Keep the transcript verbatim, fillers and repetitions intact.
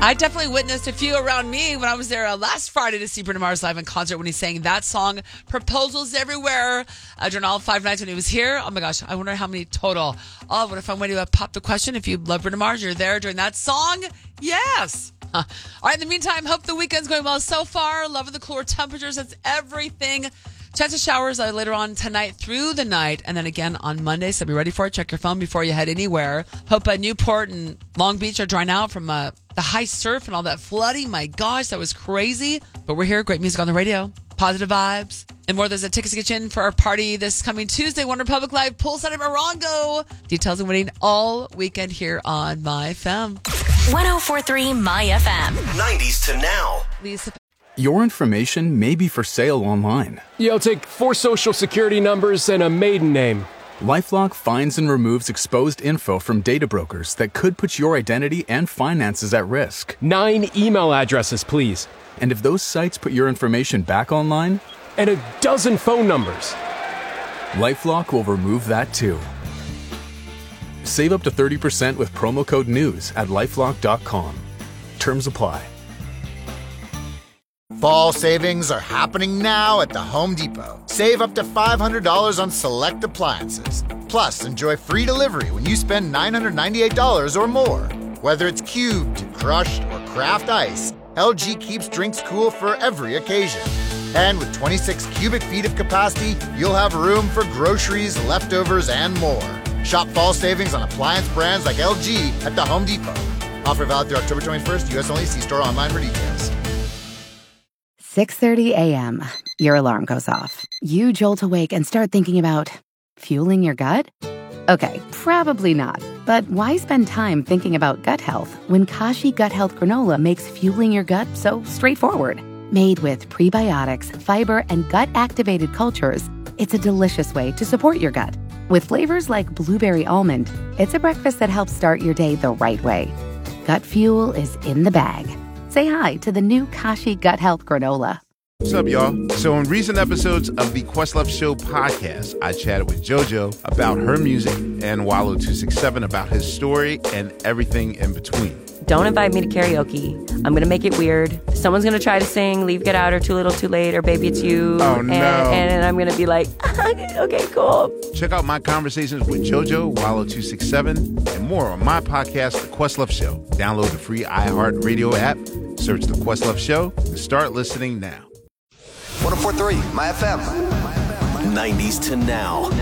I definitely witnessed a few around me when I was there uh, last Friday to see Bruno Mars live in concert when he sang that song, Proposals Everywhere, uh, during all five nights when he was here. Oh my gosh, I wonder how many total. Oh, what if I'm waiting to pop the question? If you love Bruno Mars, you're there during that song? Yes. Huh. All right, in the meantime, hope the weekend's going well so far. Loving the cooler temperatures. That's everything. Chance of showers uh, later on tonight through the night, and then again on Monday, so be ready for it. Check your phone before you head anywhere. Hope uh, Newport and Long Beach are drying out from uh, the high surf and all that flooding. My gosh, that was crazy. But we're here. Great music on the radio. Positive vibes. And more, there's a tickets to get you in for our party this coming Tuesday. One Republic Live, poolside at Morongo. Details and winning all weekend here on My F M. one oh four point three My F M. nineties to now. Lisa. Your information may be for sale online. Yeah, I'll take four social security numbers and a maiden name. LifeLock finds and removes exposed info from data brokers that could put your identity and finances at risk. Nine email addresses, please. And if those sites put your information back online? And a dozen phone numbers. LifeLock will remove that too. Save up to thirty percent with promo code NEWS at lifelock dot com. Terms apply. Fall savings are happening now at the Home Depot. Save up to five hundred dollars on select appliances. Plus, enjoy free delivery when you spend nine hundred ninety-eight dollars or more. Whether it's cubed, crushed, or craft ice, L G keeps drinks cool for every occasion. And with twenty-six cubic feet of capacity, you'll have room for groceries, leftovers, and more. Shop fall savings on appliance brands like L G at the Home Depot. Offer valid through October twenty-first, U S only. See store online for details. six thirty a.m. Your alarm goes off. You jolt awake and start thinking about fueling your gut? Okay, probably not. But why spend time thinking about gut health when Kashi Gut Health Granola makes fueling your gut so straightforward? Made with prebiotics, fiber, and gut-activated cultures, it's a delicious way to support your gut. With flavors like blueberry almond, it's a breakfast that helps start your day the right way. Gut fuel is in the bag. Say hi to the new Kashi Gut Health Granola. What's up, y'all? So in recent episodes of the Questlove Show podcast, I chatted with JoJo about her music and Wallow two six seven about his story and everything in between. Don't invite me to karaoke. I'm going to make it weird. Someone's going to try to sing Leave, Get Out, or Too Little, Too Late, or Baby It's You. Oh, no. And, and I'm going to be like, okay, cool. Check out my conversations with JoJo, Wallow two six seven, and more on my podcast, The Questlove Show. Download the free iHeartRadio app, search The Questlove Show, and start listening now. one oh four point three My F M. nineties to now.